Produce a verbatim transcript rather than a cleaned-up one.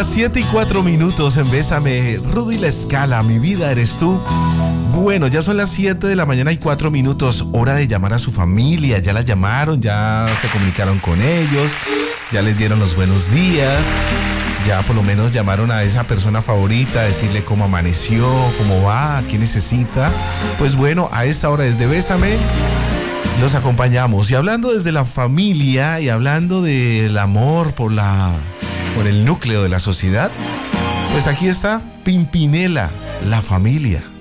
las siete y cuatro minutos en Bésame. Rudy La Escala, mi vida eres tú. Bueno, ya son las siete de la mañana y cuatro minutos. Hora de llamar a su familia. Ya la llamaron, ya se comunicaron con ellos, ya les dieron los buenos días. Ya por lo menos llamaron a esa persona favorita, a decirle cómo amaneció, cómo va, qué necesita. Pues bueno, a esta hora desde Bésame los acompañamos. Y hablando desde la familia y hablando del amor por la, por el núcleo de la sociedad, pues aquí está Pimpinela, la familia.